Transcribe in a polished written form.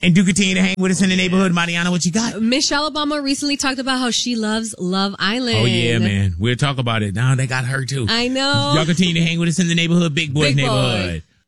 And do continue to hang with us in the neighborhood. Mariana, what you got? Michelle Obama recently talked about how she loves Love Island. Oh, yeah, man. We'll talk about it. Now they got her, too. I know. Y'all continue to hang with us in the neighborhood. Big Boy's Neighborhood.